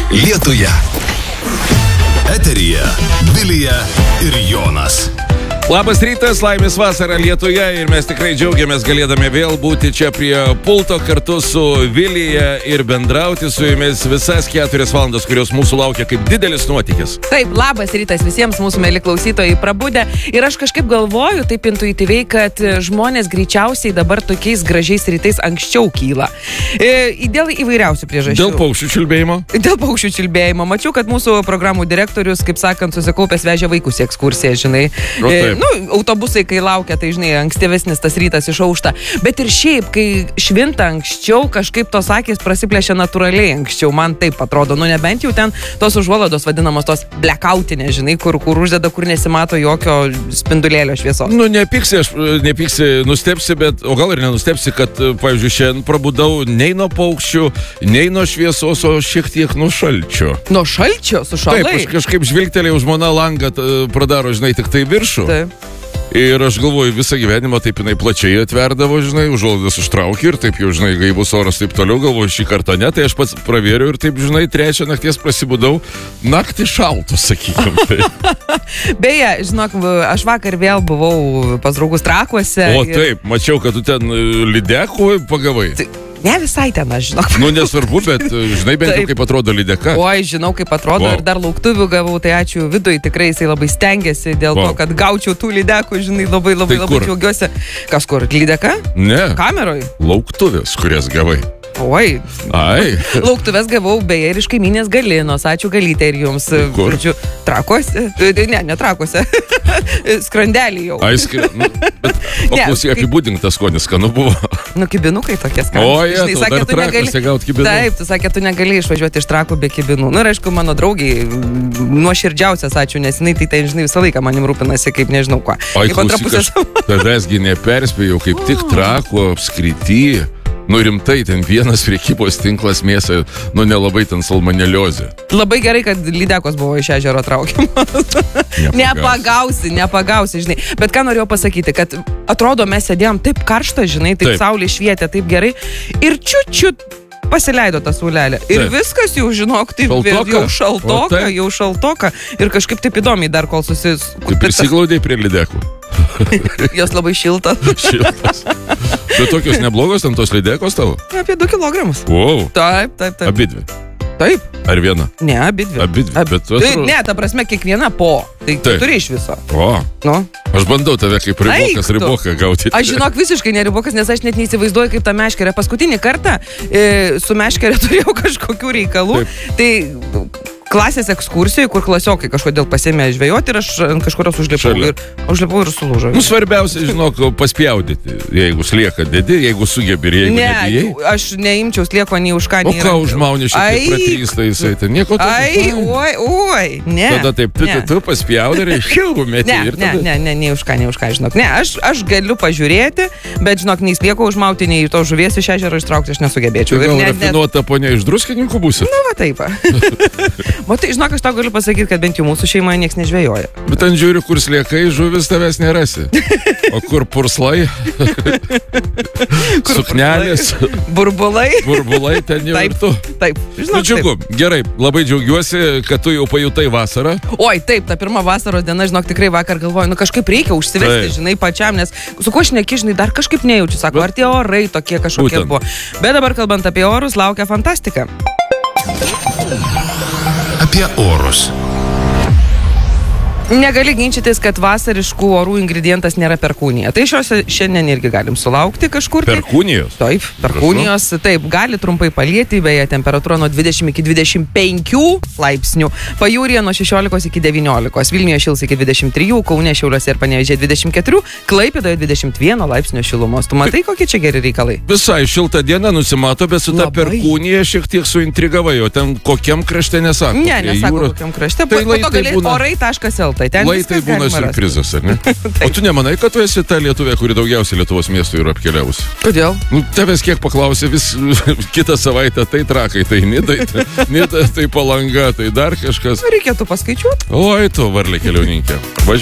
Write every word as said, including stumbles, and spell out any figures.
Lietuje. Eteryje Vilija ir Jonas. Labas rytas, laimės vasara Lietuje ir mes tikrai džiaugiamės galėdami vėl būti čia prie pulto kartu su Vilija ir bendrauti su jumis visas keturias valandas, kurios mūsų laukia kaip didelis nuotykis. Taip, labas rytas visiems mūsų mėly klausytojai prabudę ir aš kažkaip galvoju taip intuityviai, kad žmonės greičiausiai dabar tokiais gražiais rytais anksčiau kyla. E, dėl įvairiausių priežasčių. Dėl paukščių čiulbėjimo? Dėl paukščių čiulbėjimo. Mačiau, kad mūsų programų direktorius, kaip sakant, susikaupęs vežė vaikus į ekskursiją, žinai. O, e, Nu, autobusai, kai laukia, tai, žinai, ankstyvesnis tas rytas išaušta. Bet ir šiaip, kai švinta anksčiau, kažkaip tos akys prasiplėšia natūraliai anksčiau. Man taip atrodo. Nu, nebent jau ten tos užuolaidos vadinamos tos blackoutinės, žinai, kur, kur uždeda, kur nesimato jokio spindulėlio šviesos. Nu, nepyksi, aš nepyksi, nustepsi, bet, o gal ir nenustepsi, kad, pavyzdžiui, šiandien prabudau nei nuo paukščių, nei nuo šviesos, o šiek tiek nuo šalčio. Nuo šalčio? Su šalai? Taip, aš kažkaip žvilgtelėjau, žmona langą pradaro, žinai, tik tai viršų. Taip. Ir aš galvoju, visą gyvenimą taip jinai plačiai atverdavo, žinai, užuolaidas užtraukė ir taip jau, žinai, gaivus oras taip toliau, galvoju, šį kartą ne, tai aš pats pravėriau ir taip, žinai, trečią nakties prasibudau, naktį šaltų, sakykim. Tai. Beje, žinok, aš vakar vėl buvau pas draugus Trakuose. O ir... taip, mačiau, kad tu ten lydekų pagavai. Tai... Ne visai ten, aš žinok. Nu, nesvarbu, bet žinai bent jau kaip atrodo lydeka. Oi, žinau, kaip atrodo wow. Ir dar lauktuvių gavau, tai ačiū Vidui, tikrai jisai labai stengiasi dėl wow. to, kad gaučiau tų lydekų, žinai, labai labai tai labai kur? džiaugiuosi. Kas kur, lydeka? Ne. Kameroj? Lauktuvės, kurias gavai. Oi. Ai. Lauktuvės gavau beje ir iš kaimynės Galinos, ačiū Galytė ir jums. Kur? Žodžiu, Trakuose? Ne, ne Trakuose. Skrandelį jau. Ai, skr... nu, bet, o klausyk, apibūdink tas skonis, skanu buvo. Nu, kibinukai tokie skanūs. O, jie, tu dar Trakuose gaut kibinų. Taip, tu sakė, tu negali išvažiuoti iš Trakų be kibinų. Nu, ir aišku, mano draugiai nuoširdžiausias ačiū, nes jinai tai, tai žinai, visą laiką manim rūpinasi, kaip nežinau ką. Ai, klausyk, aš tavęsgi neperspėjau, kaip tik Trakų apskrity. Nu rimtai, ten vienas prekybos tinklas mėsą, nu nelabai ten salmoneliozė. Labai gerai, kad lydekos buvo iš ežero traukiamas. Nepagausi, nepagausi, žinai. Bet ką norėjau pasakyti, kad atrodo mes sėdėjom taip karštą, žinai, taip, taip. Saulė švietė, taip gerai. Ir čiut-čiut pasileido tą saulelę. Ir taip. Viskas jau, žinok, taip šaltoka. Jau šaltoka, jau šaltoka. Ir kažkaip taip įdomiai dar kol susis... Tai prisiglaudai prie lydekų. Jos labai šiltas. Šiltas. Bet tokios neblogos ten tos lydekos tavo? Apie du kilogramus. Wow. Taip, taip, taip. Abidvi. Taip. Ar viena? Ne, abidvi. Abidvi. Ab... Bet tu... tai, ne, ta prasme, kiekviena po. Tai tu turi iš viso. O. Nu. Aš bandau tave kaip ribokas, riboką gauti. Aš žinok visiškai neribokas, nes aš net neįsivaizduoju, kaip ta meškerė. Paskutinį kartą e, su meškerė turėjau kažkokių reikalų. Taip. Tai... Klasės ekskursijoje, kur klasiokai kažkodėl pasėmė žvejoti ir aš ant kažkurios užlipau ir, užlipau ir sulūžau. Nu, svarbiausia, žinok, paspjaudyti. Jeigu slieka dedi, jeigu sugebi ir jeigu ne, nebijai. Aš neimčiau slieko nei už ką, nei... O ką užmauni šiek tiek pratrysta jisai, tai nieko to. Ai, oi, oi, ne. Tada taip, tu, tu, tu paspjaudai ir šilų meti. Ne, ir tada... ne, ne, ne, nei už ką, nei už ką, žinok. Ne, aš, aš galiu pažiūrėti, bet, žinok, nei slieko užmauti, nei to žuvies iš ežero ištraukti aš nesugebėčiau. Tai gal rafinuota ponia iš Druskininkų būsi? Na, va taip. Matai, žinok, aš tau galiu pasakyti, kad bent jau mūsų šeimoje nieks nežvejoja. Bet ten žiūriu, kur sliekai, žuvis tavęs nerasi. O kur purslai? Kur suknelės? Burbulai? Burbulai ten jau taip, ir tu. Taip, žinok, nu, džiugu, taip. Gerai, labai džiaugiuosi, kad tu jau pajutai vasarą. Oi, taip, ta pirma vasaros diena, žinok, tikrai vakar galvoju, nu kažkaip reikia užsivesti, taip. Žinai, pačiam, nes su kuo aš neki, žinai, dar kažkaip nejaučiu, sako, bet, ar tie orai tokie kažkokie būtent buvo. Bet dabar kalbant apie orus, laukia fantastika. Apie orus. Negali ginčytis, kad vasariškų orų ingredientas nėra perkūnija. Tai šios šiandien irgi galim sulaukti kažkur. Perkūnijos? Taip, perkūnijos. Taip, gali trumpai palieti, beje, temperatūra nuo dvidešimt iki dvidešimt penkių laipsnių. Pajūryje nuo šešiolikos iki devyniolikos. Vilniuje šils iki dvidešimt trijų, Kaune, Šiauliuose ir Panevėžyje dvidešimt keturių, Klaipėdoje dvidešimt vieno laipsnio šilumos. Tu matai, kokie čia geri reikalai? Visai šilta diena nusimato, bet su ta labai. Perkūnija šiek tiek suintrigavai, o ten kokiam krašte nesako. Ne, nesako jūros... kokiam krašte. Tai po to galės būna... orai taškas el t. Lai tai būna siurprizas, ar ne? O tu nemanai, kad tu esi ta Lietuvė, kuri daugiausiai Lietuvos miestų yra apkeliavusi? Kodėl? Nu, tavęs kiek paklausė, vis kitą savaitę tai Trakai, tai Nidai, tai, Nida, tai Palanga, tai dar kažkas. Reikėtų paskaičiuoti. Oi, tu varlė keliauninkė.